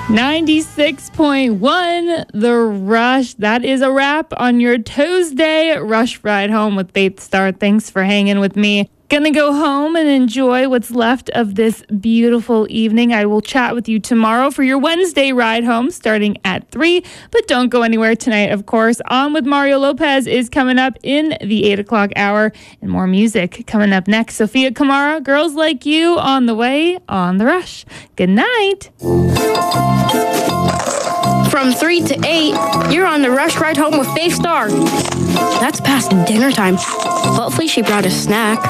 96.1 The Rush. That is a wrap on your Tuesday Rush Ride Home with Faith Star. Thanks for hanging with me. Gonna go home and enjoy what's left of this beautiful evening. I will chat with you tomorrow for your Wednesday ride home starting at 3. But don't go anywhere tonight, of course. On with Mario Lopez is coming up in the 8 o'clock hour. And more music coming up next. Sophia Kamara, Girls Like You on the way on The Rush. Good night. From 3 to 8, you're on the Rush Ride Home with Faith Star. That's past dinner time. Hopefully she brought a snack.